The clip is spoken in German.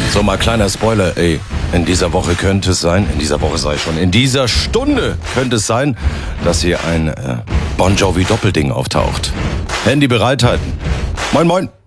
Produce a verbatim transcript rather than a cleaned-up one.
So, mal kleiner Spoiler, ey. In dieser Woche könnte es sein, in dieser Woche sei schon, in dieser Stunde könnte es sein, dass hier ein äh, Bon Jovi Doppelding auftaucht. Handy bereithalten. Moin, moin.